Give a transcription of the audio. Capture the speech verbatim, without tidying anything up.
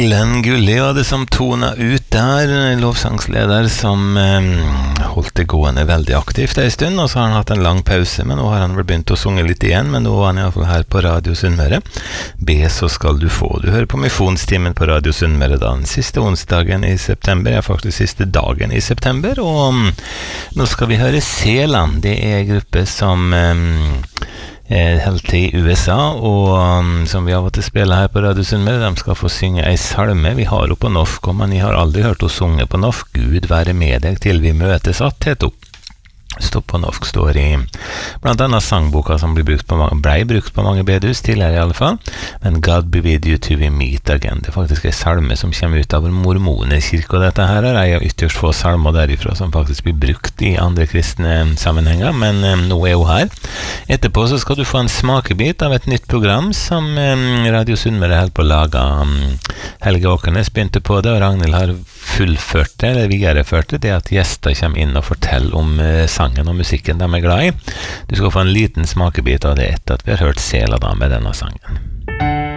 Glenn Gulli var det som tona ut der, lovsangsleder som eh, holdt det gående veldig aktivt en stund, og så har han hatt en lang pause, men nå har han vel begynt å sunge litt igjen, men nå var han i hvert fall her på Radio Sunnmøre. Be så skal du få. Du hører på Misjonstimen på Radio Sunnmøre da, den siste onsdagen i september, ja faktisk siste dagen i september, og um, nå skal vi høre Seland. Det er en gruppe som um, helt til i U S A, og um, som vi av og til spiller her på Radio Sunnmøre, de skal få synge ei salme. Vi har jo på norsk, men jeg har aldri hørt å synge på norsk. Gud være med deg til vi møtes att, heter hun. Stopp på norsk står i blant annet sangboka som blir brukt på mange, ble brukt på mange bedehus tidligere i alle fall, men God be with you to we meet again. Det er faktisk en salme som kommer ut av mormonerkirke, og dette her er en av ytterst få salmer derifra som faktisk blir brukt i andre kristne sammenhenger, men um, nå er hun her. Etterpå så skal du få en smakebit av et nytt program som um, Radio Sunnmøre holder på å lage. Um, Helge Åkernes begynte på det, og Ragnhild har fullført det, eller videreført det, det at gjester kommer inn og forteller om uh, sangen og musikken de er glad i. Du skal få en liten smakebit av det etter at vi har hørt Sela da med denne sangen.